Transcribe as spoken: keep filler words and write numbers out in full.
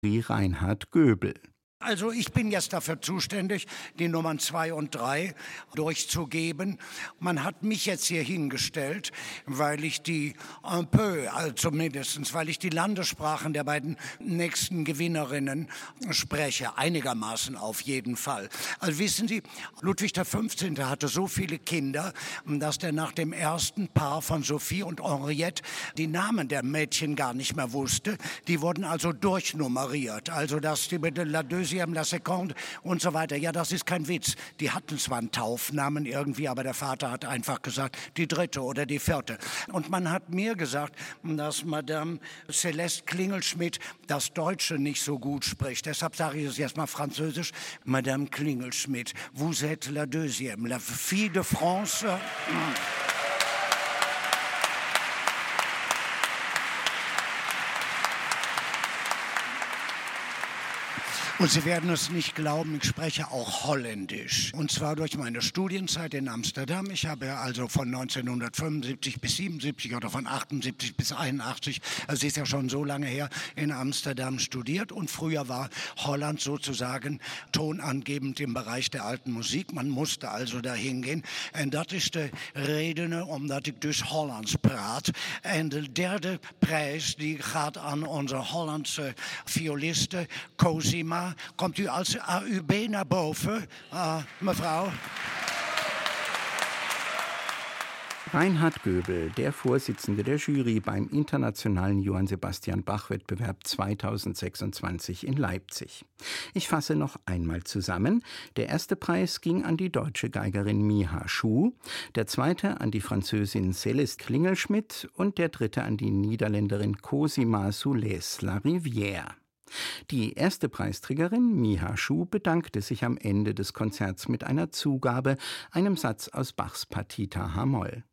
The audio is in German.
wie Reinhard Göbel. Also ich bin jetzt dafür zuständig, die Nummern zwei und drei durchzugeben. Man hat mich jetzt hier hingestellt, weil ich die un peu, also zumindest, weil ich die Landessprachen der beiden nächsten Gewinnerinnen spreche, einigermaßen auf jeden Fall. Also wissen Sie, Ludwig der fünfzehnte. hatte so viele Kinder, dass der nach dem ersten Paar von Sophie und Henriette die Namen der Mädchen gar nicht mehr wusste. Die wurden also durchnummeriert. Also das die mit La Deuxième, La Seconde und so weiter. Ja, das ist kein Witz. Die hatten zwar einen Taufnamen irgendwie, aber der Vater hat einfach gesagt, die dritte oder die vierte. Und man hat mir gesagt, dass Madame Céleste Klingelschmidt das Deutsche nicht so gut spricht. Deshalb sage ich es jetzt mal französisch. Madame Klingelschmidt, vous êtes la deuxième, la fille de France. Und Sie werden es nicht glauben, ich spreche auch Holländisch. Und zwar durch meine Studienzeit in Amsterdam. Ich habe also von neunzehnhundertfünfundsiebzig bis siebenundsiebzig oder von achtundsiebzig bis einundachtzig, also ist ja schon so lange her, in Amsterdam studiert. Und früher war Holland sozusagen tonangebend im Bereich der alten Musik. Man musste also dahin gehen. En dat is de reden omdat ik dus Hollands praat. En de derde prijs die gaat aan onze Hollandse violiste Cosima. Kommt u als A U B naar boven, uh, mevrouw? Reinhard Göbel, der Vorsitzende der Jury beim Internationalen Johann Sebastian Bach-Wettbewerb zweitausendsechsundzwanzig in Leipzig. Ich fasse noch einmal zusammen. Der erste Preis ging an die deutsche Geigerin Miha Schuh, der zweite an die Französin Céleste Klingelschmidt und der dritte an die Niederländerin Cosima Soulès-La Rivière. Die erste Preisträgerin, Miha Schuh, bedankte sich am Ende des Konzerts mit einer Zugabe, einem Satz aus Bachs Partita H-Moll.